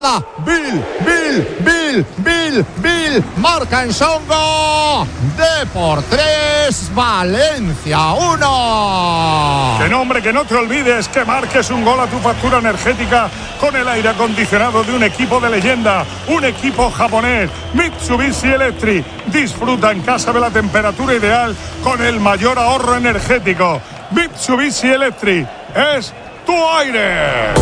Bill, marca en Songo, Depor 3, Valencia 1. Que nombre, que no te olvides que marques un gol a tu factura energética con el aire acondicionado de un equipo de leyenda, un equipo japonés, Mitsubishi Electric. Disfruta en casa de la temperatura ideal con el mayor ahorro energético. Mitsubishi Electric es tu aire.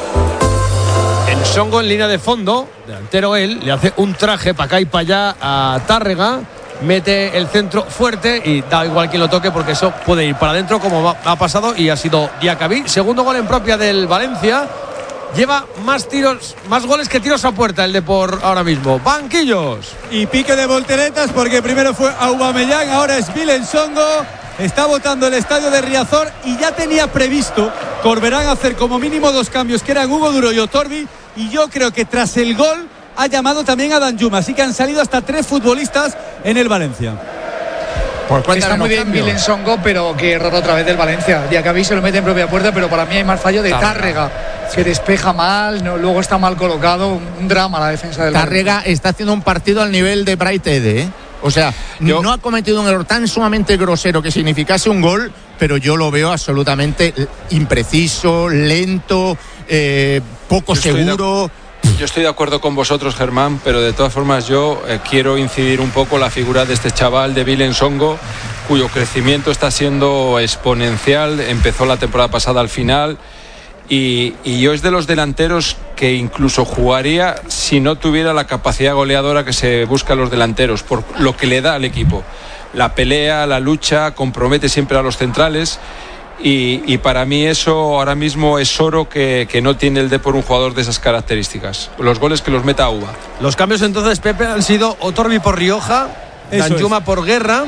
Songo en línea de fondo, delantero él, le hace un traje para acá y para allá a Tárrega, mete el centro fuerte y da igual quien lo toque porque eso puede ir para adentro como ha pasado y ha sido Diacabí. Segundo gol en propia del Valencia. Lleva más goles que tiros a puerta el Depor ahora mismo. Banquillos. Y pique de volteretas porque primero fue Aubameyang, ahora es Bill Songo. Está votando el estadio de Riazor y ya tenía previsto Corberán hacer como mínimo 2 cambios, que eran Hugo Duro y Otorbi, y yo creo que tras el gol ha llamado también a Danjuma, así que han salido hasta 3 futbolistas en el Valencia. Está muy bien Bill Songo, pero qué error otra vez del Valencia. Diacabí se lo mete en propia puerta, pero para mí hay más fallo de Tárrega, que despeja mal, luego está mal colocado, un drama la defensa del Tárrega Valencia. está haciendo un partido al nivel de Bright Ede, ¿eh? O sea, no ha cometido un error tan sumamente grosero que significase un gol, pero yo lo veo absolutamente impreciso, lento, poco seguro. Yo estoy de acuerdo con vosotros, Germán, pero de todas formas yo quiero incidir un poco en la figura de este chaval de Bill Songo, cuyo crecimiento está siendo exponencial. Empezó la temporada pasada al final y yo es de los delanteros que incluso jugaría si no tuviera la capacidad goleadora que se busca en los delanteros, por lo que le da al equipo. La pelea, la lucha, compromete siempre a los centrales. Y para mí eso ahora mismo es oro que no tiene el Depor un jugador de esas características. Los goles que los meta Uba. Los cambios entonces, Pepe, han sido Otorbi por Rioja, Danjuma por Guerra,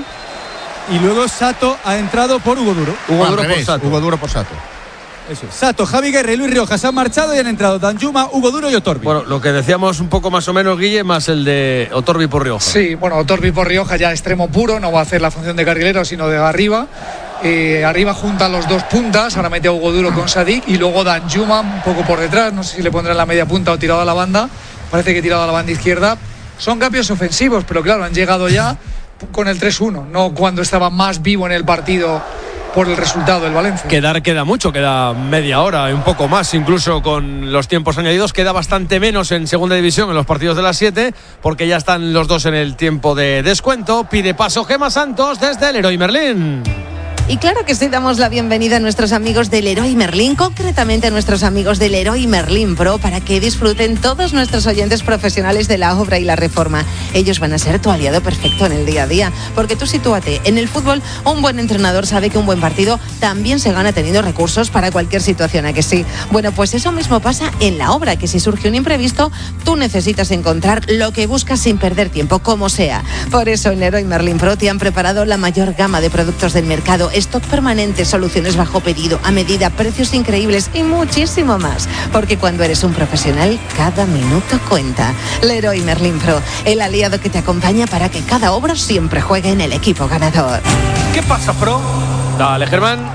y luego Sato ha entrado por Hugo Duro. Hugo Duro por Sato. Eso es. Sato, Javi Guerra y Luis Rioja se han marchado y han entrado Danjuma, Hugo Duro y Otorbi. Bueno, lo que decíamos un poco más o menos, Guille, más el de Otorbi por Rioja. Sí, bueno, Otorbi por Rioja ya extremo puro, no va a hacer la función de carrilero sino de arriba. Arriba juntan los 2 puntas, ahora mete a Hugo Duro con Sadik y luego Danjuma un poco por detrás, no sé si le pondrán la media punta o tirado a la banda, parece que tirado a la banda izquierda. Son cambios ofensivos, pero claro, han llegado ya con el 3-1, no cuando estaba más vivo en el partido por el resultado del Valencia. Queda mucho, queda media hora, un poco más, incluso con los tiempos añadidos. Queda bastante menos en segunda división en los partidos de las 7, porque ya están los dos en el tiempo de descuento. Pide paso Gemma Santos desde el Leroy Merlin. Y claro que sí, damos la bienvenida a nuestros amigos del Leroy Merlin, concretamente a nuestros amigos del Leroy Merlin Pro, para que disfruten todos nuestros oyentes profesionales de la obra y la reforma. Ellos van a ser tu aliado perfecto en el día a día, porque tú sitúate, en el fútbol un buen entrenador sabe que un buen partido también se gana teniendo recursos para cualquier situación, ¿a que sí? Bueno, pues eso mismo pasa en la obra, que si surge un imprevisto, tú necesitas encontrar lo que buscas sin perder tiempo, como sea. Por eso en Leroy Merlin Pro te han preparado la mayor gama de productos del mercado, stock permanente, soluciones bajo pedido, a medida, precios increíbles y muchísimo más. Porque cuando eres un profesional, cada minuto cuenta. Leroy Merlin Pro, el aliado que te acompaña para que cada obra siempre juegue en el equipo ganador. ¿Qué pasa, Pro? Dale, Germán.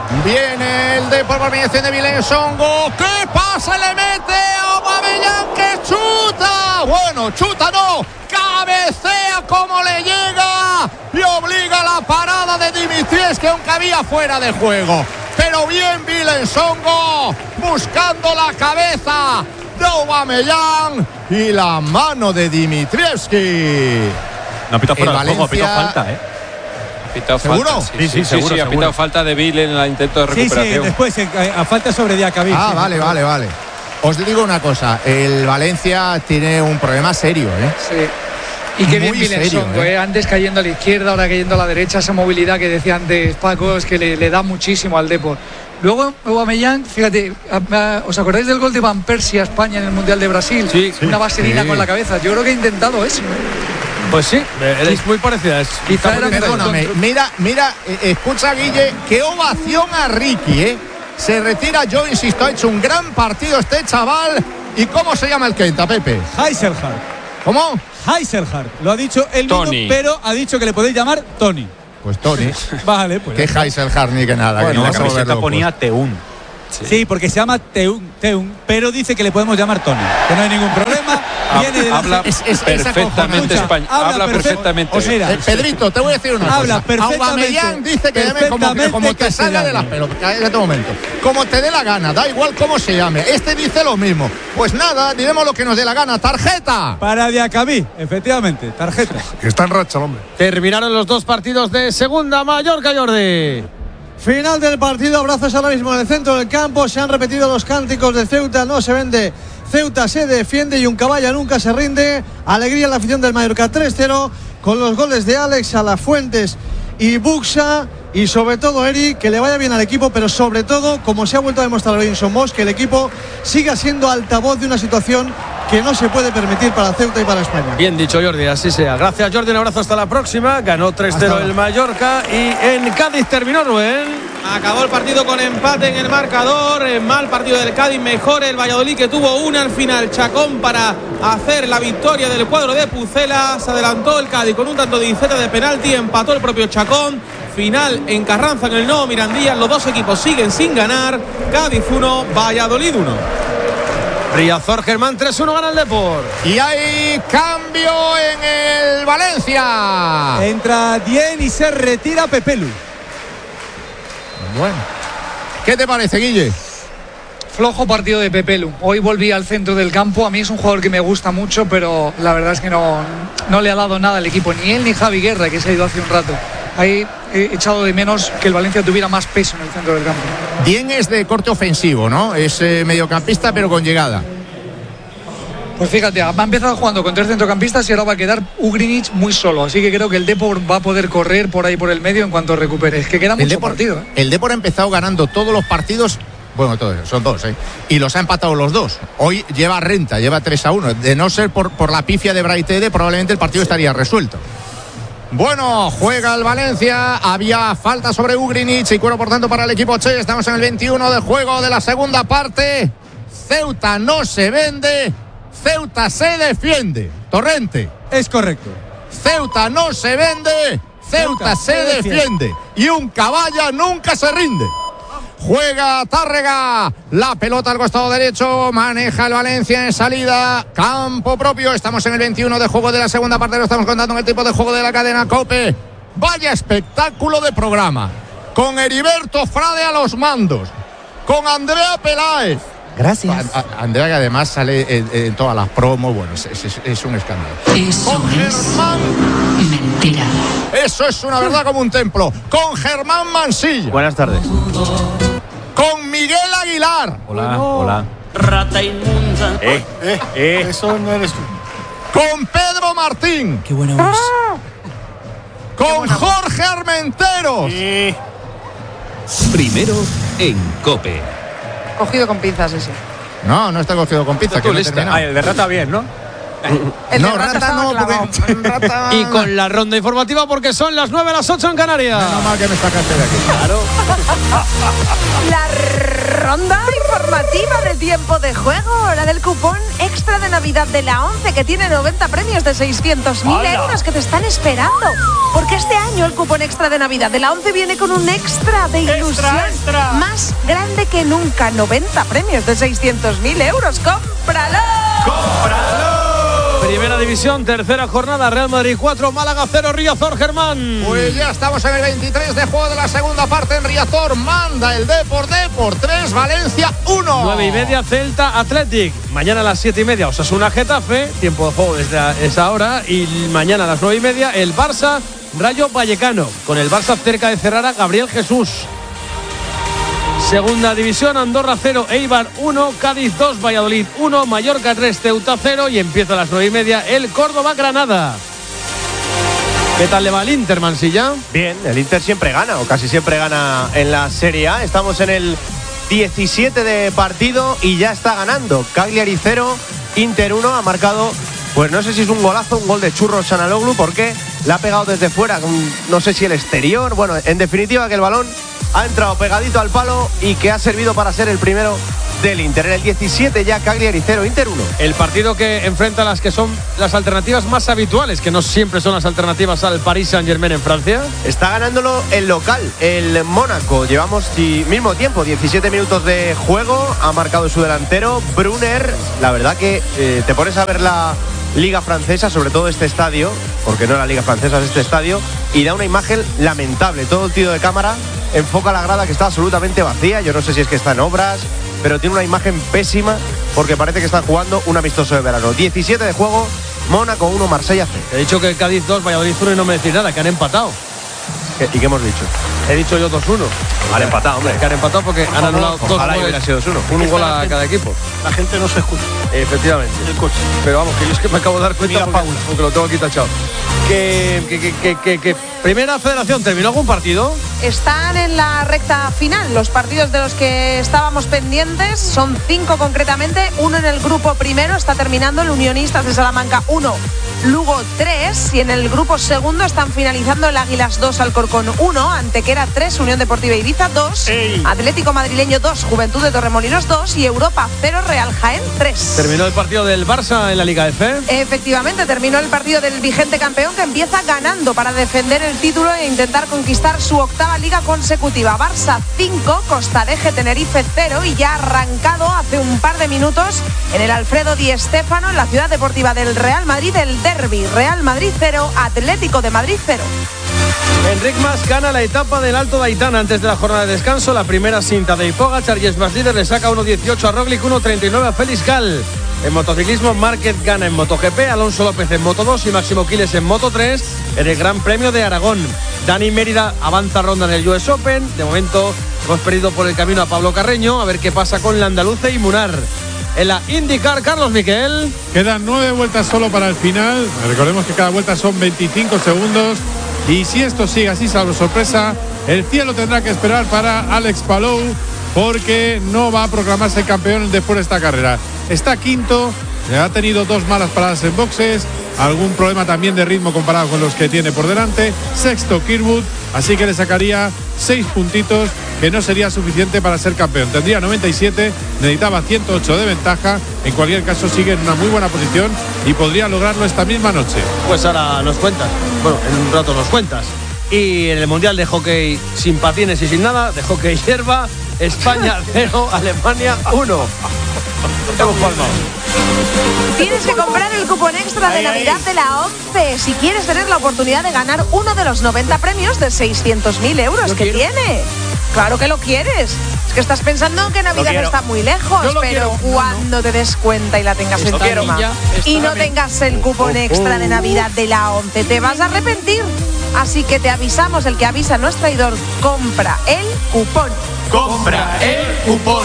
Viene el Depor por mediación de Bill Songo. ¿Qué pasa? Le mete a Aubameyang, que chuta. Bueno, chuta no. Cabecea como le llega y obliga a la parada de Dimitrievski, que aunque había fuera de juego. Pero bien Bill Songo buscando la cabeza de Aubameyang y la mano de Dimitrievski. No ha pitado fuera de juego, ha pitado falta, ¿Seguro? Falta, sí, ha pitado falta de Bill en el intento de recuperación. Sí, después a falta sobre Diacabí. Vale. Os digo una cosa, el Valencia tiene un problema serio, Sí. Y qué bien Bill Songo, antes cayendo a la izquierda, ahora cayendo a la derecha, esa movilidad que decía antes Paco, es que le da muchísimo al Depor. Luego Aubameyang, fíjate, ¿os acordáis del gol de Van Persie a España en el Mundial de Brasil? Sí. Una vaselina con la cabeza. Yo creo que ha intentado eso. Pues sí, es muy parecida. Perdóname, mira, escucha, Guille, qué ovación a Ricky, Se retira, yo insisto, ha hecho un gran partido este chaval. ¿Y cómo se llama el Kenta, Pepe? Heiselhardt. ¿Cómo? Heiselhardt. Lo ha dicho él mismo, pero ha dicho que le podéis llamar Tony. Pues Tony. Vale, pues. Que Heiselhardt ni que nada. Bueno, que no la vas a volver camiseta locos. ponía Teún. Sí, porque se llama Teun, pero dice que le podemos llamar Tony, que no hay ningún problema. Habla perfectamente español. Habla perfectamente. Pedrito, te voy a decir una cosa. Habla perfectamente. Aubameyang dice que llame como te salga de las pelotas. En este momento. Como te dé la gana, da igual cómo se llame. Este dice lo mismo. Pues nada, diremos lo que nos dé la gana. ¡Tarjeta! Para Diacabí, efectivamente, tarjeta. Que está en racha, hombre. Terminaron los dos partidos de segunda. Mallorca, Jordi. Final del partido, abrazos ahora mismo en el centro del campo. Se han repetido los cánticos de Ceuta, no se vende. Ceuta se defiende y un caballa nunca se rinde. Alegría en la afición del Mallorca 3-0 con los goles de Alex, Alafuentes y Buxa. Y sobre todo, Eric, que le vaya bien al equipo, pero sobre todo, como se ha vuelto a demostrar hoy en Somos, que el equipo siga siendo altavoz de una situación que no se puede permitir para Ceuta y para España. Bien dicho, Jordi, así sea. Gracias, Jordi, un abrazo, hasta la próxima. Ganó 3-0 el Mallorca y en Cádiz terminó, Rubén. Acabó el partido con empate en el marcador. Mal partido del Cádiz, mejor el Valladolid, que tuvo una al final. Chacón para hacer la victoria del cuadro de Pucela. Se adelantó el Cádiz con un tanto de Iceta de penalti. Empató el propio Chacón. Final en Carranza, en el nuevo Mirandilla. Los dos equipos siguen sin ganar. Cádiz 1, Valladolid 1. Riazor, Germán 3-1, gana el Depor. Y hay cambio en el Valencia. Entra Dien y se retira Pepelu. Bueno, ¿qué te parece, Guille? Flojo partido de Pepelu. Hoy volví al centro del campo. A mí es un jugador que me gusta mucho, pero la verdad es que no le ha dado nada al equipo. Ni él ni Javi Guerra, que se ha ido hace un rato. Ahí he echado de menos que el Valencia tuviera más peso en el centro del campo. Dien es de corte ofensivo, ¿no? Es mediocampista, pero con llegada. Pues fíjate, ha empezado jugando con 3 centrocampistas y ahora va a quedar Ugrinic muy solo. Así que creo que el Depor va a poder correr por ahí por el medio en cuanto recupere. Es que queda mucho partido. El Depor ha empezado ganando todos los partidos. Bueno, todos, son dos, y los ha empatado los dos. Hoy lleva renta, lleva 3-1. De no ser por la pifia de Braitede, probablemente el partido estaría resuelto. Bueno, juega el Valencia. Había falta sobre Ugrinic y cuero por tanto para el equipo Che. Estamos en el 21 de juego de la segunda parte. Ceuta no se vende, Ceuta se defiende. Torrente. Es correcto. Ceuta no se vende, Ceuta se defiende. Y un caballa nunca se rinde. Juega Tárrega, la pelota al costado derecho, maneja el Valencia en salida, campo propio. Estamos en el 21 de juego de la segunda parte, lo estamos contando en el tipo de juego de la cadena COPE. Vaya espectáculo de programa, con Heriberto Frade a los mandos, con Andrea Peláez. Gracias. Andrea, que además sale en todas las promos. Bueno, es un escándalo. Eso con Germán, es mentira. Eso es una verdad como un templo. Con Germán Mansilla. Buenas tardes. Con Miguel Aguilar. Hola, hola. Rata inmunda. Eso no eres tú. Con Pedro Martín. Qué buena voz. Con Jorge Armenteros. Primero en COPE. Cogido con pinzas ese. No está cogido con pinzas. Que no el de Rata bien, ¿no? No, Rata no, porque Rata... Y con la ronda informativa porque son las 9 a las 8 en Canarias. Menos mal que me sacaste de aquí. Claro. La ronda informativa de tiempo de juego, la del cupón extra de Navidad de la 11, que tiene 90 premios de 600.000 euros que te están esperando. Porque este año el cupón extra de Navidad de la 11 viene con un extra de ilusión más grande que nunca. 90 premios de 600.000 euros. ¡Cómpralo! Primera división, tercera jornada, Real Madrid 4, Málaga 0, Riazor, Germán. Pues ya estamos en el 23 de juego de la segunda parte en Riazor. Manda el Depor 3, Valencia 1. 9:30, Celta Athletic. Mañana a las 7:30, Osasuna Getafe. Tiempo de juego desde esa hora. Y mañana a las 9:30, el Barça Rayo Vallecano. Con el Barça cerca de cerrar a Gabriel Jesús. Segunda división, Andorra 0, Eibar 1, Cádiz 2, Valladolid 1, Mallorca 3, Ceuta 0 y empieza a las 9:30 el Córdoba-Granada. ¿Qué tal le va al Inter, Mansilla? Bien, el Inter siempre gana, o casi siempre gana en la Serie A. Estamos en el 17 de partido y ya está ganando. Cagliari 0, Inter 1, ha marcado, pues no sé si es un golazo, un gol de Churros Çalhanoğlu, porque le ha pegado desde fuera, no sé si el exterior, bueno, en definitiva que el balón ha entrado pegadito al palo y que ha servido para ser el primero del Inter. En el 17 ya Cagliari 0, Inter 1. El partido que enfrenta las que son las alternativas más habituales, que no siempre son las alternativas al Paris Saint-Germain en Francia. Está ganándolo el local, el Mónaco. Llevamos mismo tiempo, 17 minutos de juego. Ha marcado su delantero, Brunner. La verdad que te pones a ver la Liga Francesa, sobre todo este estadio, porque no la Liga Francesa, es este estadio, y da una imagen lamentable. Todo el tiro de cámara enfoca la grada que está absolutamente vacía. Yo no sé si es que está en obras, pero tiene una imagen pésima porque parece que están jugando un amistoso de verano. 17 de juego, Mónaco 1, Marsella 0. He dicho que el Cádiz 2, Valladolid 1 y no me decís nada, que han empatado. ¿Y qué hemos dicho? He dicho yo 2-1. Han empatado, hombre. Que han empatado porque han anulado 2 goles. Sido 2-1. Un gol a cada equipo. La gente no se escucha. Efectivamente. El coche. Pero vamos, que yo es que me acabo de dar cuenta porque lo tengo aquí tachado. Que Primera Federación, ¿terminó algún partido? Están en la recta final. Los partidos de los que estábamos pendientes son 5 concretamente. Uno en el grupo primero está terminando, el Unionistas de Salamanca 1, Lugo 3. Y en el grupo segundo están finalizando el Águilas 2, Alcorcón 1, Antequera 3, Unión Deportiva Ibiza 2, Atlético Madrileño 2, Juventud de Torremolinos 2 y Europa 0, Real Jaén 3. ¿Terminó el partido del Barça en la Liga F? Efectivamente, terminó el partido del vigente campeón, que empieza ganando para defender el título e intentar conquistar su 8ª liga consecutiva. Barça 5, Costadeje Tenerife 0 y ya ha arrancado hace un par de minutos en el Alfredo Di Stéfano, en la ciudad deportiva del Real Madrid, el derbi. Real Madrid 0, Atlético de Madrid 0. Enric Mas gana la etapa del Alto de Aitana antes de la jornada de descanso. La primera cinta de Pogačar y es más líder, le saca 1.18 a Roglic, 1.39 a Félix Gal. En motociclismo, Márquez gana en MotoGP, Alonso López en Moto2 y Máximo Quiles en Moto3 en el Gran Premio de Aragón. Dani Mérida avanza ronda en el US Open. De momento hemos perdido por el camino a Pablo Carreño. A ver qué pasa con Landaluce y Munar. En la IndyCar, Carlos Miquel. Quedan 9 vueltas solo para el final. Recordemos que cada vuelta son 25 segundos. Y si esto sigue así, salvo sorpresa, el cielo tendrá que esperar para Alex Palou, porque no va a proclamarse campeón después de esta carrera. Está quinto, ha tenido 2 malas paradas en boxes, algún problema también de ritmo comparado con los que tiene por delante. Sexto Kirkwood, así que le sacaría 6 puntitos, que no sería suficiente para ser campeón. Tendría 97, necesitaba 108 de ventaja. En cualquier caso sigue en una muy buena posición y podría lograrlo esta misma noche. Pues ahora nos cuentas, bueno, en un rato nos cuentas. Y en el Mundial de Hockey sin patines y sin nada, de hockey hierba, España 0, Alemania 1. Hemos palmado. Tienes que comprar el cupón extra de Navidad de la ONCE si quieres tener la oportunidad de ganar uno de los 90 premios de 600.000 euros que tiene. Claro que lo quieres. Es que estás pensando que Navidad no está muy lejos, pero cuando te des cuenta y la tengas en tu mano y no tengas el cupón extra de Navidad de la ONCE, te vas a arrepentir. Así que te avisamos, el que avisa no es traidor. Compra el cupón. Compra el cupón.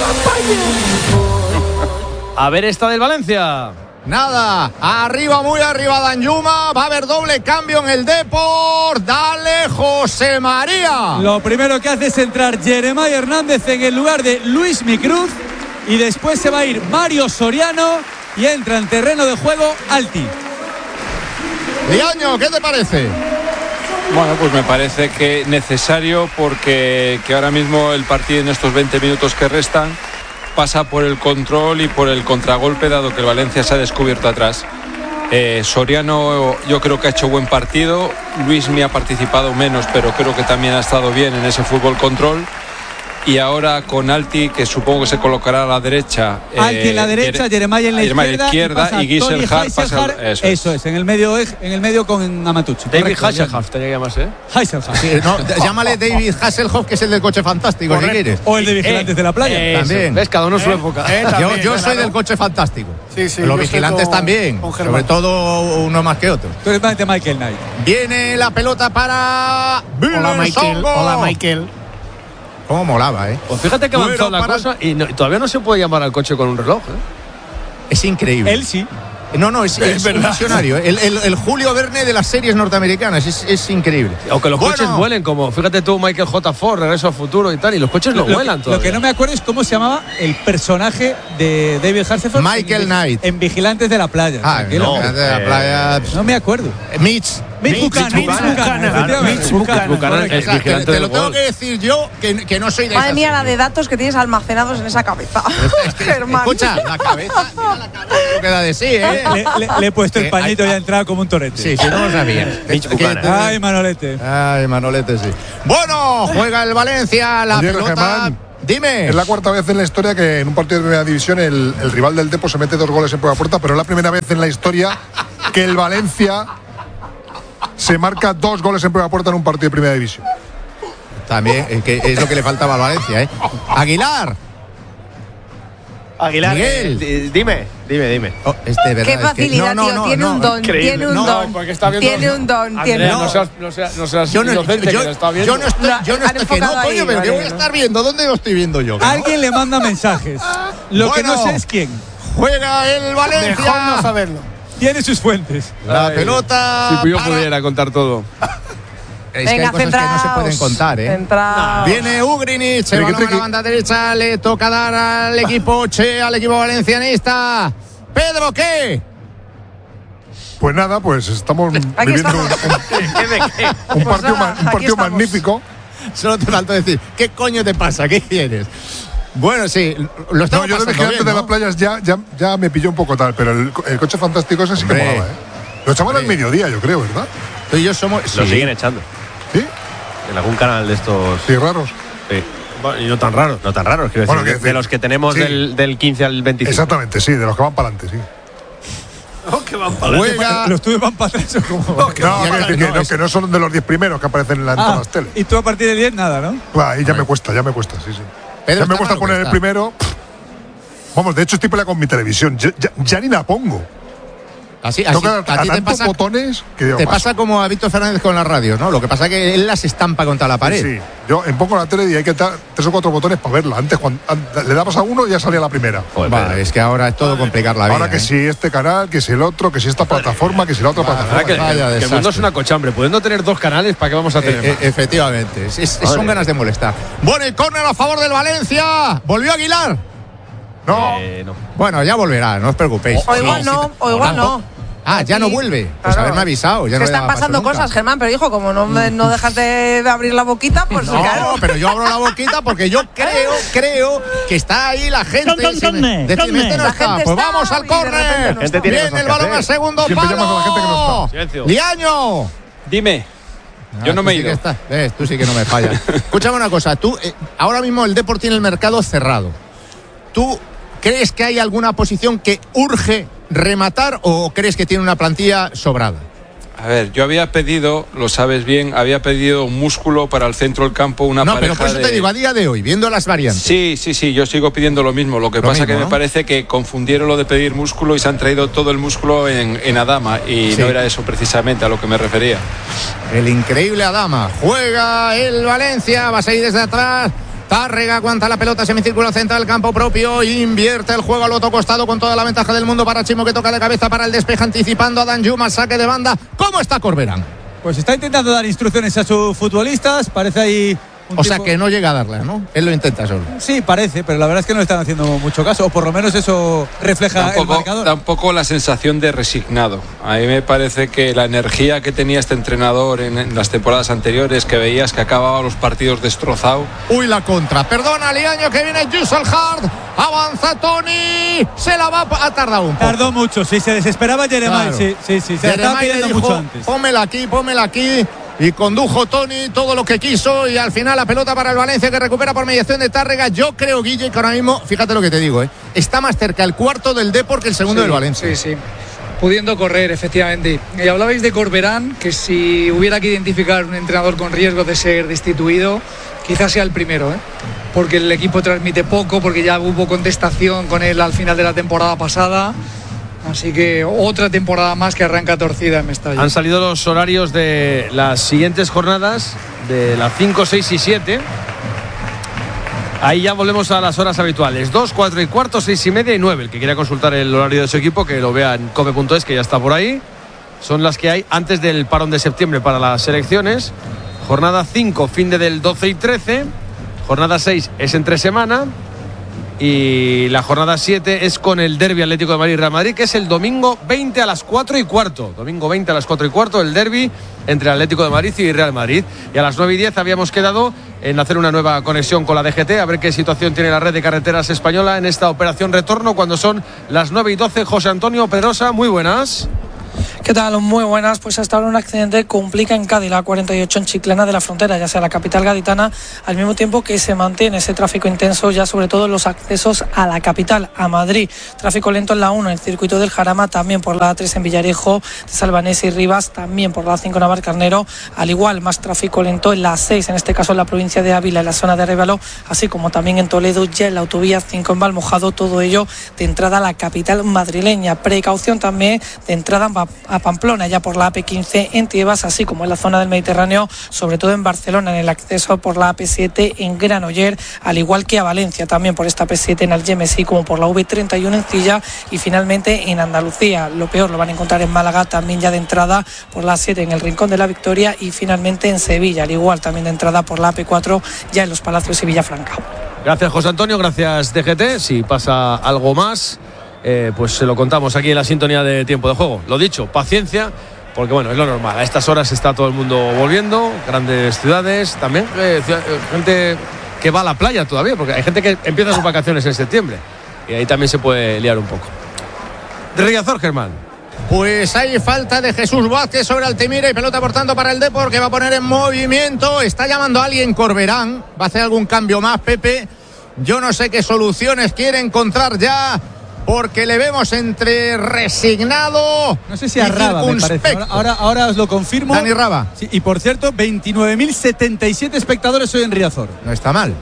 A ver esta del Valencia. Nada, arriba, muy arriba Danjuma. Va a haber doble cambio en el Depor. Dale, José María. Lo primero que hace es entrar Jeremiah Hernández en el lugar de Luis Micruz. Y después se va a ir Mario Soriano. Y entra en terreno de juego Alti. Liaño, ¿qué te parece? Bueno, pues me parece que necesario, porque que ahora mismo el partido en estos 20 minutos que restan pasa por el control y por el contragolpe, dado que el Valencia se ha descubierto atrás. Soriano yo creo que ha hecho buen partido. Luis me ha participado menos, pero creo que también ha estado bien en ese fútbol control. Y ahora con Alti, que supongo que se colocará a la derecha. Alti en la derecha, Jeremiah en la izquierda y Gieselhaft pasa. Eso es, en el medio con Amatucci. David Hasselhoff tenía que llamarse. Hasselhoff. Sí, no, llámale David Hasselhoff, que es el del coche fantástico, si quieres. O el de Vigilantes de la Playa. También. ¿Ves? Cada uno su época. Yo soy del coche fantástico. Sí, los Vigilantes también. Sobre todo uno más que otro. Tú eres más de Michael Knight. Viene la pelota para Vilençongo. Hola, Michael. Cómo molaba, ¿eh? Pues fíjate que avanzó la cosa y todavía no se puede llamar al coche con un reloj, ¿eh? Es increíble. Él sí. No, es un visionario. El Julio Verne de las series norteamericanas. Es increíble. Aunque los coches vuelen, como fíjate tú, Michael J. Ford, Regreso al Futuro y tal, y los coches no vuelan todavía. Lo que no me acuerdo es cómo se llamaba el personaje de David Hasselhoff. Michael Knight. En Vigilantes de la Playa. Vigilantes de la Playa. No me acuerdo. Mitch. Mitch Buchanan. Te lo tengo que decir yo, que no soy de Madre esas mía, la series. de datos que tienes almacenados en esa cabeza. Germán. Escucha, la cabeza, mira la cabeza, lo que da de sí, ¿eh? Le he puesto el pañito y ha entrado como un torete. Sí, no lo sabía. Ay, Manolete. Ay, Manolete, sí. Bueno, juega el Valencia, la Oye, pelota. Germán, Dime. es la cuarta vez en la historia que en un partido de primera división el rival del Depor se mete 2 goles en prueba puerta, pero es la primera vez en la historia que el Valencia se marca 2 goles en prueba puerta en un partido de primera división. También, es lo que le faltaba al Valencia, ¿eh? Aguilar. Miguel. Dime. Oh, verdad, Qué facilidad, tío. Tiene un don. Tiene un don. porque está viendo. Tiene un don. Andrea, no seas inocente, que lo está viendo. Yo no estoy, coño, pero ¿qué voy a estar viendo? ¿Dónde lo estoy viendo yo? Alguien le manda mensajes. Lo que no sé es quién. Juega el Valencia. Mejor no saberlo. Tiene sus fuentes. La pelota. Si yo pudiera contar todo. Es que hay cosas que no se pueden contar, ¿eh? Centraos. Viene Ugrinic, se va a la banda derecha, le toca dar al equipo al equipo valencianista. Pedro, ¿qué? Pues nada, pues estamos Aquí viviendo un partido magnífico. Solo te falta decir, ¿qué coño te pasa? ¿Qué quieres? Bueno, sí, lo estamos No, yo desde que antes de las playas ya me pilló un poco tal, pero el coche fantástico ese sí que molaba, ¿eh? Lo echaban al mediodía, yo creo, ¿verdad? Tú y yo somos. Lo siguen echando. ¿Sí? En algún canal de estos. Sí, raros. Sí. Bueno, y no tan raros, quiero Bueno, decir, que de los que tenemos sí. del 15 al 25. Exactamente, sí, de los que van para adelante, sí. Que van para Juega. Los tuyos van para atrás o como. Que no son de los 10 primeros que aparecen en todas las teles. Y tú a partir de 10 nada, ¿no? Ahí ya me cuesta, sí. Pedro, Ya me está cuesta raro poner que el está. primero. Vamos, de hecho estoy peleando con mi televisión. Ya ni la pongo. Así, Tengo que dar a ti te tantos pasa, botones que digo, te paso. pasa como a Víctor Fernández con las radios, ¿no? Lo que pasa es que él las estampa contra la pared. Sí, yo pongo la tele y hay que dar 3 o 4 botones para verla. Antes, cuando le dabas a uno, ya salía la primera. Va, es que ahora es todo complicar la vida. Ahora que si este canal, que si el otro, que si esta plataforma, que si la otra plataforma. Que el mundo es una cochambre. Pudiendo tener 2 canales, ¿para qué vamos a tener más? Efectivamente. Son ganas de molestar. Bueno, el córner a favor del Valencia. ¿Volvió Aguilar? No. Bueno, ya volverá, no os preocupéis. O igual no, o igual no. Ah, ya no vuelve. Pues Claro. haberme avisado. Ya Que no están le daba pasando paso nunca. cosas, Germán, pero hijo, como no dejas de abrir la boquita, pues No, claro. pero yo abro la boquita porque yo creo que está ahí la gente. ¿Dónde? Este no La está. gente Pues está vamos al y de repente córner. no está. Viene el balón al segundo Siempre llamas a la gente que no palo. está. Silencio. Liaño. Dime. Yo no me he ido. Tú sí que no me fallas. Escúchame una cosa. Tú, ahora mismo el Depor tiene el mercado cerrado. ¿Tú crees que hay alguna posición que urge rematar o crees que tiene una plantilla sobrada? A ver, yo había pedido, lo sabes bien, había pedido un músculo para el centro del campo, una No, pareja pero por eso de... te digo, a día de hoy, viendo las variantes. Sí, yo sigo pidiendo lo mismo. Lo que pasa mismo, que ¿no? me parece que confundieron lo de pedir músculo y se han traído todo el músculo en Adama y Sí. no era eso precisamente a lo que me refería. El increíble Adama. Juega el Valencia, va a seguir desde atrás. Tárrega aguanta la pelota, semicírculo central, campo propio, invierte el juego al otro costado con toda la ventaja del mundo para Chimo, que toca de cabeza para el despeje, anticipando a Danjuma, saque de banda. ¿Cómo está Corberán? Pues está intentando dar instrucciones a sus futbolistas, parece ahí O sea que no llega a darle, ¿no? Él lo intenta solo. Sí, parece, pero la verdad es que no le están haciendo mucho caso, o por lo menos eso refleja el marcador. Da un poco la sensación de resignado. A mí me parece que la energía que tenía este entrenador en las temporadas anteriores, que veías que acababa los partidos destrozado. Uy, la contra. Perdona, Liaño, que viene Jusselhard. Avanza Tony. Se la va a tardar un poco. Tardó mucho, sí, se desesperaba Jeremiah, Claro. sí, se la estaba pidiendo dijo, mucho antes. Pómela aquí. Y condujo Tony todo lo que quiso. Y al final la pelota para el Valencia, que recupera por mediación de Tárrega. Yo creo, Guille, que ahora mismo, fíjate lo que te digo, está más cerca el cuarto del Depor que el segundo del Valencia. Sí. Pudiendo correr, efectivamente. Y hablabais de Corberán, que si hubiera que identificar un entrenador con riesgo de ser destituido, quizás sea el primero, porque el equipo transmite poco, porque ya hubo contestación con él al final de la temporada pasada. Así que otra temporada más que arranca torcida en Mestalla. Han salido los horarios de las siguientes jornadas, de las 5, 6 y 7. Ahí ya volvemos a las horas habituales. 2, 4 y cuarto, 6 y media y 9. El que quiera consultar el horario de su equipo, que lo vea en cope.es, que ya está por ahí. Son las que hay antes del parón de septiembre para las selecciones. Jornada 5, fin del 12 y 13. Jornada 6 es entre semana. Y la jornada 7 es con el derbi Atlético de Madrid y Real Madrid, que es el domingo 20 a las 4:15. Domingo 20 a las 4:15, el derbi entre Atlético de Madrid y Real Madrid. Y a las 9:10 habíamos quedado en hacer una nueva conexión con la DGT, a ver qué situación tiene la red de carreteras española en esta operación retorno, cuando son las 9:12. José Antonio Pedrosa, muy buenas. ¿Qué tal? Muy buenas. Pues hasta ahora un accidente complica en Cádiz, la 48 en Chiclana de la Frontera, ya sea la capital gaditana, al mismo tiempo que se mantiene ese tráfico intenso ya sobre todo en los accesos a la capital, a Madrid. Tráfico lento en la 1, en el circuito del Jarama, también por la A3 en Villarejo, de Salvanés y Rivas, también por la A5 Navalcarnero, al igual más tráfico lento en la 6, en este caso en la provincia de Ávila, en la zona de Arévalo, así como también en Toledo, ya en la autovía 5 en Valmojado, todo ello de entrada a la capital madrileña. Precaución también de entrada a Pamplona, ya por la AP15 en Tiebas, así como en la zona del Mediterráneo, sobre todo en Barcelona, en el acceso por la AP7 en Granoller, al igual que a Valencia, también por esta AP7 en Algemesí, como por la V31 en Cilla, y finalmente en Andalucía. Lo peor lo van a encontrar en Málaga, también ya de entrada por la 7 en el Rincón de la Victoria, y finalmente en Sevilla, al igual también de entrada por la AP4 ya en Los Palacios y Villafranca. Gracias, José Antonio, gracias, DGT. Si pasa algo más, pues se lo contamos aquí en la sintonía de Tiempo de Juego. Lo dicho, paciencia, porque bueno, es lo normal. A estas horas está todo el mundo volviendo, grandes ciudades, también gente que va a la playa todavía, porque hay gente que empieza sus vacaciones en septiembre y ahí también se puede liar un poco. De Riazor, Germán. Pues hay falta de Jesús Vázquez sobre Altimira y pelota por tanto para el Depor, que va a poner en movimiento. Está llamando a alguien Corberán, va a hacer algún cambio más, Pepe. Yo no sé qué soluciones quiere encontrar ya, porque le vemos entre resignado, no sé si a Raba, me parece. Ahora os lo confirmo. Dani Raba. Sí, y por cierto, 29.077 espectadores hoy en Riazor. No está mal.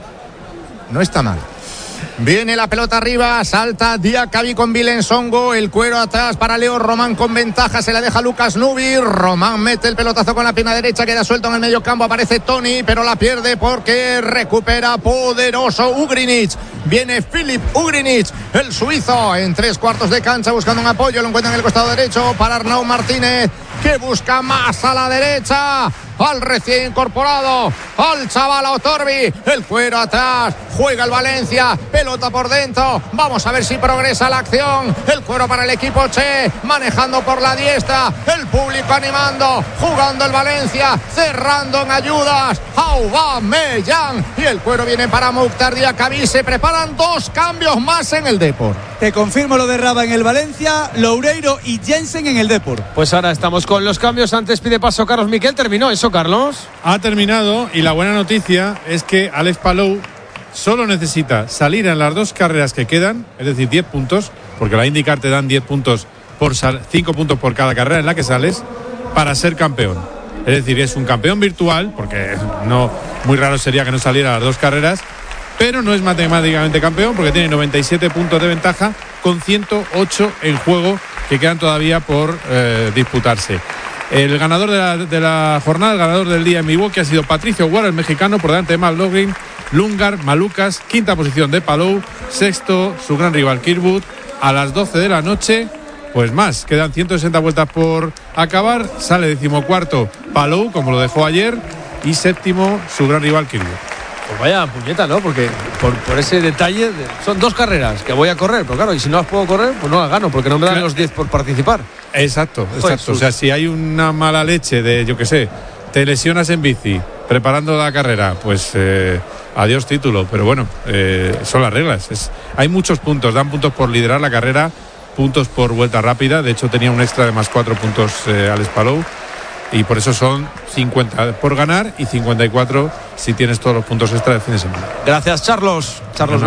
No está mal. Viene la pelota arriba, salta Diacabí con Vilensongo, el cuero atrás para Leo Román con ventaja, se la deja Lucas Nubi. Román mete el pelotazo con la pierna derecha, queda suelto en el medio campo, aparece Toni, pero la pierde porque recupera poderoso Ugrinic. Viene Filip Ugrinic, el suizo, en 3/4 de cancha buscando un apoyo, lo encuentra en el costado derecho para Arnau Martínez, que busca más a la derecha, al recién incorporado, al chaval Otorbi, el cuero atrás, juega el Valencia, pelota por dentro, vamos a ver si progresa la acción, el cuero para el equipo Che, manejando por la diestra, el público animando, jugando el Valencia, cerrando en ayudas, Aubameyang, y el cuero viene para Mukhtar Diacabí, se preparan 2 cambios más en el Depor. Te confirmo lo de Raba en el Valencia, Loureiro y Jensen en el Depor. Pues ahora estamos con los cambios. Antes pide paso Carlos Miquel. ¿Terminó eso, Carlos? Ha terminado, y la buena noticia es que Alex Palou solo necesita salir en las 2 carreras que quedan, es decir, 10 puntos, porque la IndyCar te dan 10 puntos por 5 puntos por cada carrera en la que sales, para ser campeón. Es decir, es un campeón virtual, porque no, muy raro sería que no saliera las 2 carreras, pero no es matemáticamente campeón porque tiene 97 puntos de ventaja con 108 en juego que quedan todavía por disputarse. El ganador de la jornada, el ganador del día en Milwaukee ha sido Patricio Guara, el mexicano, por delante de Matt Logrin, Lungar, Malucas, 5ª posición de Palou, 6º su gran rival Kirkwood. A las 12 de la noche, pues más, quedan 160 vueltas por acabar, sale 14º Palou, como lo dejó ayer, y 7º su gran rival Kirkwood. Pues vaya puñeta, ¿no? Porque por ese detalle, son 2 carreras que voy a correr, pero claro, y si no las puedo correr, pues no las gano, porque no me dan los 10 por participar. Exacto, Joder, exacto. O sea, si hay una mala leche de, yo qué sé, te lesionas en bici, preparando la carrera, pues adiós título. Pero bueno, son las reglas. Hay muchos puntos, dan puntos por liderar la carrera, puntos por vuelta rápida. De hecho, tenía un extra de más 4 puntos Alex Palou. Y por eso son 50 por ganar y 54 si tienes todos los puntos extra del fin de semana. Gracias, Charlos. Carlos.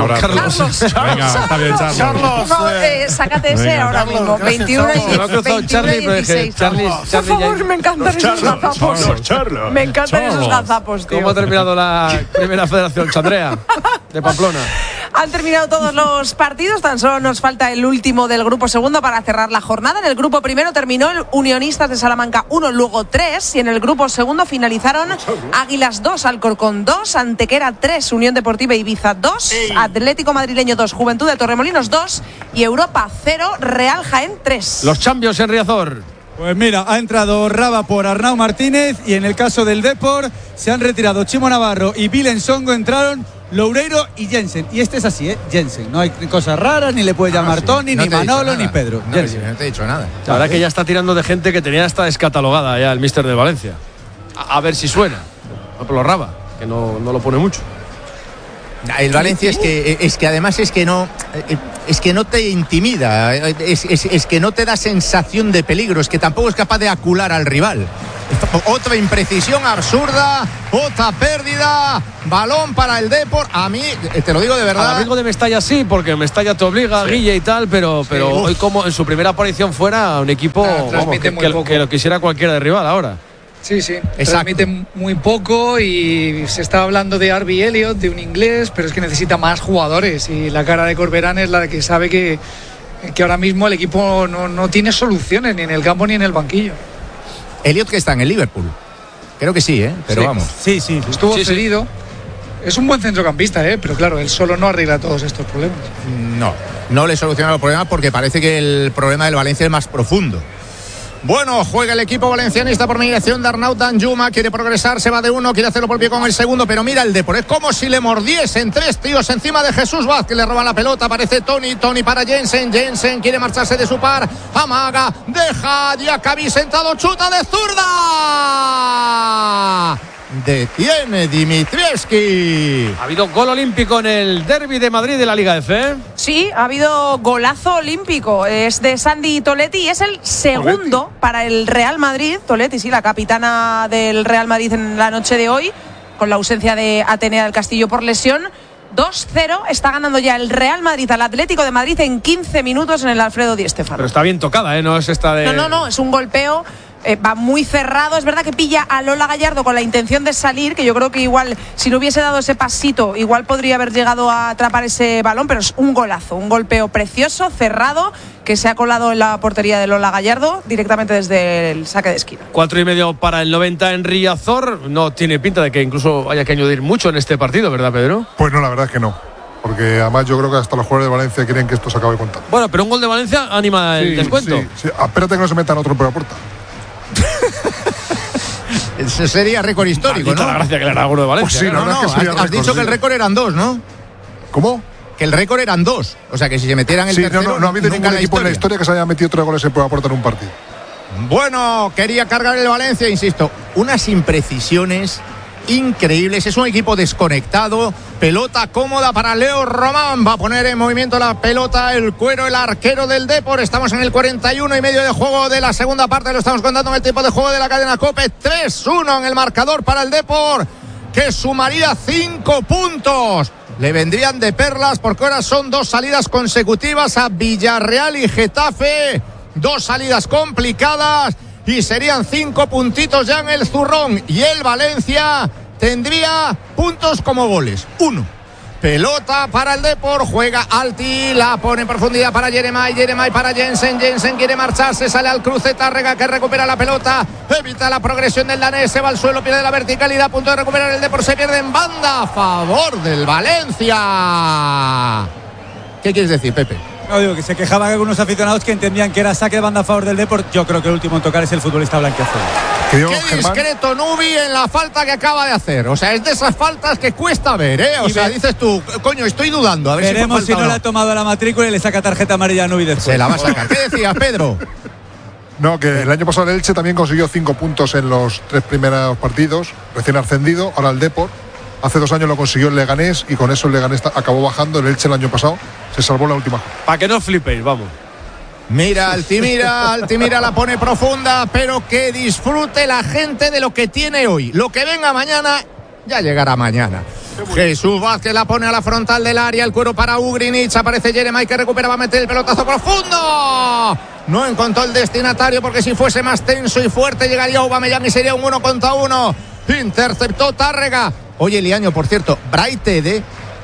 Venga, está bien, Charlos. No, sácate ese ahora mismo. 21 y 16. Por favor, me encantan esos gazapos. Me encantan esos gazapos, tío. ¿Cómo ha terminado la primera federación, Chandrea, de Pamplona? Han terminado todos los partidos, tan solo nos falta el último del grupo segundo para cerrar la jornada. En el grupo primero terminó el Unionistas de Salamanca 1, Lugo 3, y en el grupo segundo finalizaron Águilas 2, Alcorcón 2, Antequera 3, Unión Deportiva Ibiza 2, Atlético Madrileño 2, Juventud de Torremolinos 2 y Europa 0, Real Jaén 3. Los Champions en Riazor. Pues mira, ha entrado Raba por Arnau Martínez, y en el caso del Depor se han retirado Chimo Navarro y Vilensongo, entraron Loureiro y Jensen. Y este es así, Jensen. No hay cosas raras, ni le puede llamar Tony, ni Manolo, ni Pedro. No te he dicho nada. La verdad que ya está tirando de gente que tenía hasta descatalogada ya el míster de Valencia. A ver si suena. No por lo Raba, que no lo pone mucho. El Valencia es que además es que no te intimida, es que no te da sensación de peligro, es que tampoco es capaz de acular al rival. Otra imprecisión absurda, otra pérdida, balón para el Depor. A mí, te lo digo de verdad. Al ritmo de Mestalla sí, porque Mestalla te obliga, Guille y tal, pero hoy, como en su primera aparición fuera, un equipo que lo quisiera cualquiera de rival ahora. Sí, transmite muy poco y se está hablando de Harvey Elliott, de un inglés, pero es que necesita más jugadores y la cara de Corberán es la de que sabe que ahora mismo el equipo no tiene soluciones ni en el campo ni en el banquillo. Elliott, que está en el Liverpool, creo que sí, pero vamos. Sí. Estuvo cedido. Es un buen centrocampista, pero claro, él solo no arregla todos estos problemas. No le soluciona los problemas porque parece que el problema del Valencia es más profundo. Bueno, juega el equipo valencianista por mediación de Arnaud Danjuma, quiere progresar, se va de uno, quiere hacerlo por pie con el segundo, pero mira el Depor, es como si le mordiesen tres tíos encima de Jesús Vázquez, le roban la pelota, aparece Tony para Jensen quiere marcharse de su par, amaga, deja, Diacabí sentado, chuta de zurda. Detiene Dimitrievski. Ha habido gol olímpico en el derbi de Madrid de la Liga F. Sí, ha habido golazo olímpico. Es de Sandy Toletti y es el segundo para el Real Madrid. Toletti, sí, la capitana del Real Madrid en la noche de hoy, con la ausencia de Atenea del Castillo por lesión. 2-0, está ganando ya el Real Madrid al Atlético de Madrid en 15 minutos en el Alfredo Di Stéfano. Pero está bien tocada, no es esta de... No, es un golpeo. Va muy cerrado, es verdad que pilla a Lola Gallardo con la intención de salir, que yo creo que igual si no hubiese dado ese pasito igual podría haber llegado a atrapar ese balón, pero es un golazo, un golpeo precioso, cerrado, que se ha colado en la portería de Lola Gallardo directamente desde el saque de esquina. 4,5 para el 90 en Riazor. No tiene pinta de que incluso haya que añadir mucho en este partido, ¿verdad, Pedro? Pues no, la verdad es que no, porque además yo creo que hasta los jugadores de Valencia quieren que esto se acabe contando. Bueno, pero un gol de Valencia anima el descuento. Sí. Espérate que no se metan otro por la puerta. Ese sería récord histórico, ¿no? La gracia que le hará uno de Valencia. Pues sí, has dicho que el récord eran 2, ¿no? ¿Cómo? Que el récord eran 2. O sea, que si se metieran el tercero... No ha habido ningún equipo en la historia que se haya metido 3 goles en prueba puerta en un partido. Bueno, quería cargar el Valencia, insisto. Unas imprecisiones increíbles. Es un equipo desconectado. Pelota cómoda para Leo Román. Va a poner en movimiento la pelota el Cuero, el arquero del Depor. Estamos en el 41 y medio de juego de la segunda parte. Lo estamos contando en el tiempo de juego de la cadena COPE. 3-1 en el marcador para el Depor, que sumaría 5 puntos. Le vendrían de perlas porque ahora son 2 salidas consecutivas a Villarreal y Getafe. 2 salidas complicadas y serían 5 puntitos ya en el zurrón. Y el Valencia tendría puntos como goles. 1. Pelota para el Depor, juega Alti, la pone en profundidad para Jeremai para Jensen quiere marcharse, sale al cruce Tárrega, que recupera la pelota, evita la progresión del danés, se va al suelo, pierde la verticalidad, a punto de recuperar el Depor, se pierde en banda a favor del Valencia. ¿Qué quieres decir, Pepe? No, digo que se quejaban algunos aficionados que entendían que era saque de banda a favor del Depor. Yo creo que el último en tocar es el futbolista blanquiazul. Qué discreto Nubi en la falta que acaba de hacer. O sea, es de esas faltas que cuesta ver, O sea, dices tú, coño, estoy dudando. A ver veremos si no le ha tomado la matrícula y le saca tarjeta amarilla a Nubi después. Se la va a sacar. ¿Qué decías, Pedro? No, que el año pasado el Elche también consiguió 5 puntos en los 3 primeros partidos, recién ascendido. Ahora el Depor, hace 2 años lo consiguió el Leganés y con eso el Leganés acabó bajando. El Elche el año pasado se salvó la última. Para que no flipéis, vamos. Mira, Altimira la pone profunda, pero que disfrute la gente de lo que tiene hoy. Lo que venga mañana, ya llegará mañana. Jesús Vázquez la pone a la frontal del área, el Cuero para Ugrinic, aparece Jeremai que recupera, va a meter el pelotazo profundo. No encontró el destinatario porque si fuese más tenso y fuerte llegaría Aubameyang y sería un 1 contra 1. Interceptó Tárrega. Oye, Liaño, por cierto, Braithwaite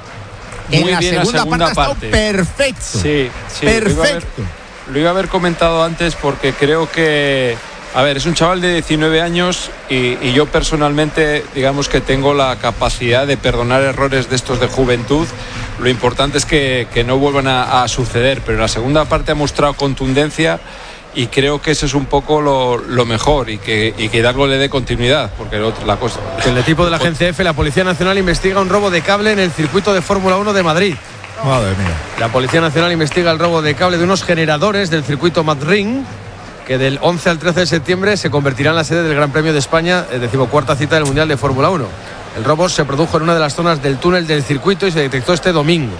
en la segunda parte ha estado perfecto. Sí, perfecto. Lo iba a haber comentado antes porque creo que, a ver, es un chaval de 19 años y yo personalmente, digamos que tengo la capacidad de perdonar errores de estos de juventud. Lo importante es que no vuelvan a suceder, pero en la segunda parte ha mostrado contundencia y creo que eso es un poco lo mejor y que Hidalgo le dé continuidad, porque la cosa. En el equipo de la Agencia F, la Policía Nacional investiga un robo de cable en el circuito de Fórmula 1 de Madrid. Madre mía. La Policía Nacional investiga el robo de cable de unos generadores del circuito Madrid, que del 11 al 13 de septiembre se convertirá en la sede del Gran Premio de España, 14ª cita del Mundial de Fórmula 1. El robo se produjo en una de las zonas del túnel del circuito y se detectó este domingo.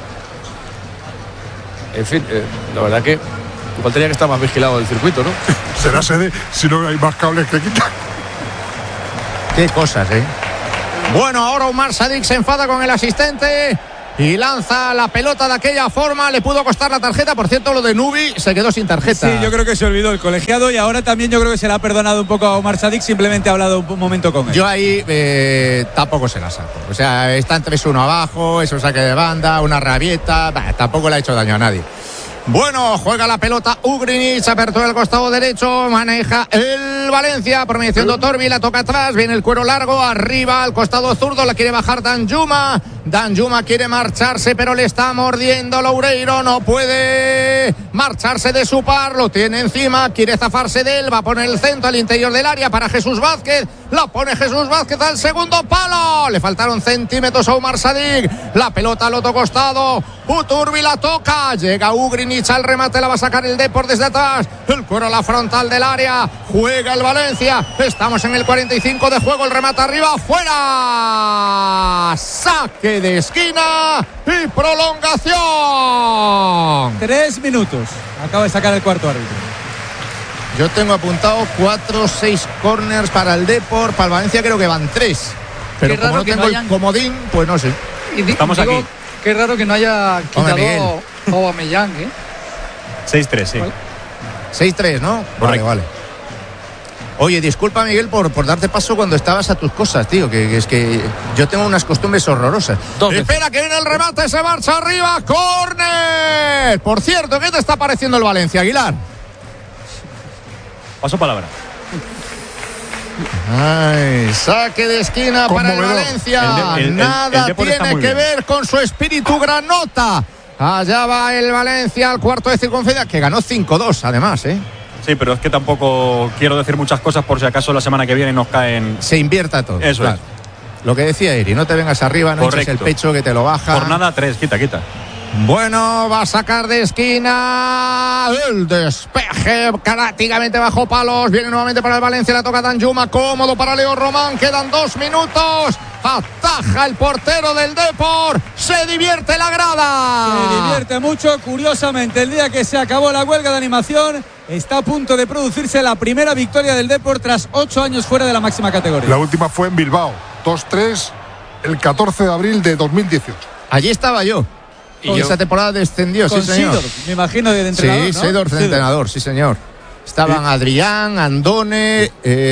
En fin, la verdad que igual tenía que estar más vigilado el circuito, ¿no? Será sede si no hay más cables que quitar. Qué cosas, ¿eh? Bueno, ahora Omar Sadik se enfada con el asistente y lanza la pelota de aquella forma. Le pudo costar la tarjeta. Por cierto, lo de Nubi se quedó sin tarjeta. Sí, yo creo que se olvidó el colegiado y ahora también yo creo que se le ha perdonado un poco a Omar Sadik. Simplemente ha hablado un momento con él. Yo ahí tampoco se la saco. O sea, están 3-1 abajo, eso saque de banda, una rabieta. Tampoco le ha hecho daño a nadie. Bueno, juega la pelota Ugrinic, apertura el costado derecho, maneja el Valencia por mediación de Torbi, la toca atrás, viene el cuero largo, arriba al costado zurdo, la quiere bajar Danjuma quiere marcharse pero le está mordiendo Loureiro, no puede marcharse de su par, lo tiene encima, quiere zafarse de él, va a poner el centro al interior del área para Jesús Vázquez, la pone Jesús Vázquez al segundo palo, le faltaron centímetros a Omar Sadik, la pelota al otro costado, Uturbi la toca, llega Ugrinic al remate, la va a sacar el Depor desde atrás, el cuero a la frontal del área, juega el Valencia, estamos en el 45 de juego, el remate arriba, fuera, saque de esquina y prolongación. 3 minutos, acaba de sacar el cuarto árbitro. Yo tengo apuntado 4-6 corners para el Depor, para el Valencia creo que van 3, pero como no tengo el comodín, pues no sé. Estamos aquí. Qué raro que no haya quitado a Aubameyang, ¿eh? 6-3, sí. 6-3, ¿no? Vale. Oye, disculpa, Miguel, por darte paso cuando estabas a tus cosas, tío, que es que yo tengo unas costumbres horrorosas. Espera, que viene el remate, se marcha arriba, ¡córner! Por cierto, ¿qué te está pareciendo el Valencia, Aguilar? Paso palabra. Ay, saque de esquina para el Valencia. Nada tiene que ver con su espíritu granota. Allá va el Valencia al cuarto de circunferencia, que ganó 5-2 además, ¿eh? Sí, pero es que tampoco quiero decir muchas cosas por si acaso la semana que viene nos caen. Se invierta todo. Eso claro. Es. Lo que decía Eri, no te vengas arriba, no eches el pecho que te lo baja. Jornada 3, quita. Bueno, va a sacar de esquina el despeje prácticamente bajo palos, viene nuevamente para el Valencia, la toca Danjuma, cómodo para Leo Román, quedan 2 minutos, ataja el portero del Depor, se divierte la grada. Se divierte mucho, curiosamente el día que se acabó la huelga de animación está a punto de producirse la primera victoria del Depor tras 8 años fuera de la máxima categoría. La última fue en Bilbao, 2-3 el 14 de abril de 2018. Allí estaba yo. Y esa temporada descendió, sí señor. Seedorf, me imagino, de entrenador, sí, ¿no? Seedorf de entrenador, sí señor. Estaban Adrián, Andone,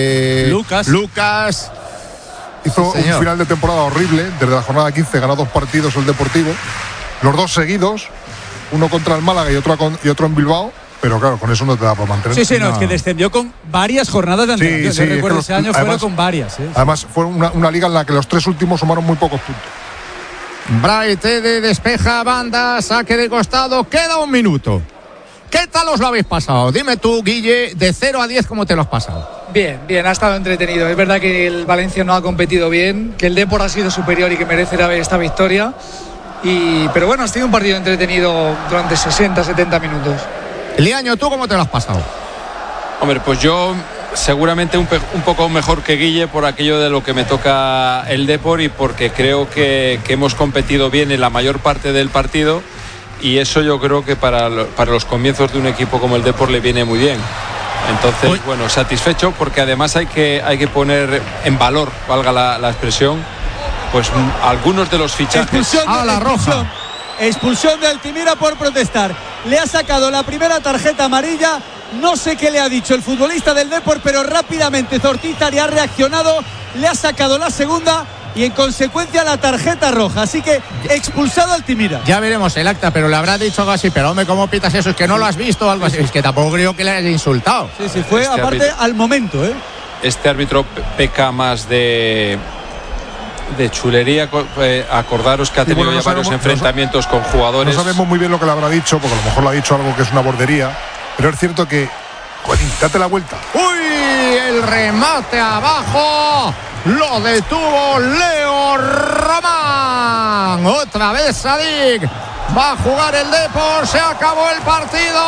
Lucas. Hizo un final de temporada horrible. Desde la jornada 15 ganó 2 partidos el Deportivo. Los 2 seguidos. Uno contra el Málaga y otro en Bilbao. Pero claro, con eso no te da para mantener. Sí, es que descendió con varias jornadas de antelación. Sí, recuerdo ese año fueron con varias. Además, fue una liga en la que los 3 últimos sumaron muy pocos puntos. Braithwaite despeja banda, saque de costado, queda 1 minuto. ¿Qué tal os lo habéis pasado? Dime tú, Guille, de 0 a 10, ¿cómo te lo has pasado? Bien, ha estado entretenido. Es verdad que el Valencia no ha competido bien, que el Depor ha sido superior y que merece esta victoria. Pero bueno, ha sido un partido entretenido durante 60-70 minutos. Liaño, ¿tú cómo te lo has pasado? Hombre, pues yo seguramente un poco mejor que Guille por aquello de lo que me toca el Depor y porque creo que hemos competido bien en la mayor parte del partido y eso yo creo que para los comienzos de un equipo como el Depor le viene muy bien. Entonces, bueno, satisfecho porque además hay que poner en valor, valga la expresión, pues algunos de los fichajes. Expulsión de Altimira por protestar. Le ha sacado la primera tarjeta amarilla. No sé qué le ha dicho el futbolista del Depor, pero rápidamente Zortizar ha reaccionado, le ha sacado la segunda y en consecuencia la tarjeta roja. Así que expulsado Altimira. Ya veremos el acta, pero le habrá dicho algo así. Pero hombre, ¿cómo pitas eso? Es que no lo has visto o algo así. Es que tampoco creo que le haya insultado. Sí, fue aparte al momento. Este árbitro peca más de chulería. Acordaros que ha tenido ya varios enfrentamientos con jugadores. No sabemos muy bien lo que le habrá dicho, porque a lo mejor le ha dicho algo que es una bordería. Pero es cierto que Date la vuelta. ¡Uy! El remate abajo. Lo detuvo Leo Román. Otra vez Sadik. Va a jugar el Depor. Se acabó el partido.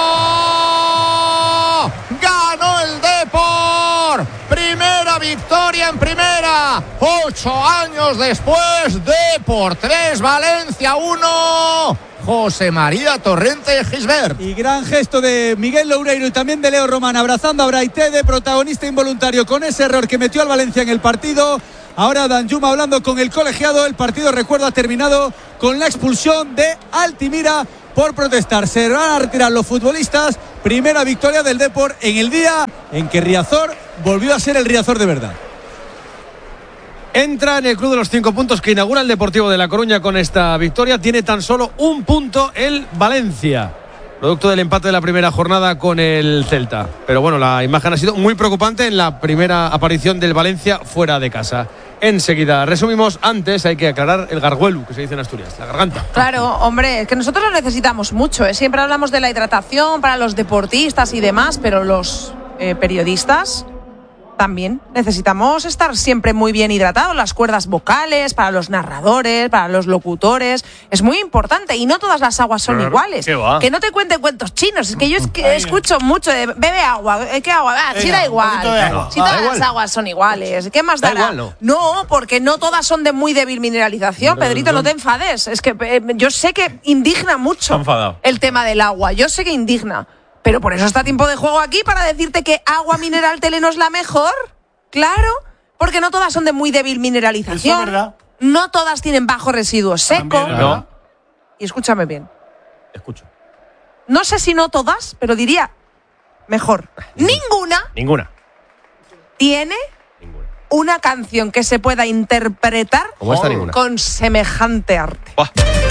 Ganó el Depor. Primera victoria en primera. 8 años después. Depor 3, Valencia 1. José María Torrente Gisbert. Y gran gesto de Miguel Loureiro y también de Leo Román, abrazando a Braithede, protagonista involuntario con ese error que metió al Valencia en el partido. Ahora Danjuma hablando con el colegiado. El partido, recuerdo, ha terminado con la expulsión de Altimira por protestar. Se van a retirar los futbolistas. Primera victoria del Depor en el día en que Riazor volvió a ser el Riazor de verdad. Entra en el club de los 5 puntos que inaugura el Deportivo de La Coruña con esta victoria. Tiene tan solo un punto el Valencia, producto del empate de la primera jornada con el Celta. Pero bueno, la imagen ha sido muy preocupante en la primera aparición del Valencia fuera de casa. Enseguida resumimos. Antes hay que aclarar el garguelu, que se dice en Asturias, la garganta. Claro, hombre, es que nosotros lo necesitamos mucho, ¿eh? Siempre hablamos de la hidratación para los deportistas y demás, pero los periodistas también necesitamos estar siempre muy bien hidratados. Las cuerdas vocales, para los narradores, para los locutores, es muy importante. Y no todas las aguas son iguales. Que no te cuenten cuentos chinos. Es que yo escucho mucho de bebe agua. ¿Qué agua? Sí, da igual. Si todas las aguas son iguales, ¿qué más dará? No, porque no todas son de muy débil mineralización. Pedrito, no te enfades. Es que yo sé que indigna mucho el tema del agua. Yo sé que indigna. Pero por eso está Tiempo de Juego aquí, para decirte que agua mineral Teleno es la mejor. Claro, porque no todas son de muy débil mineralización. Eso es verdad. No todas tienen bajo residuo seco. No. Y escúchame bien. Escucho. No sé si no todas, pero diría mejor. Ninguna tiene una canción que se pueda interpretar ¿Cómo está ninguna? con semejante arte. Buah.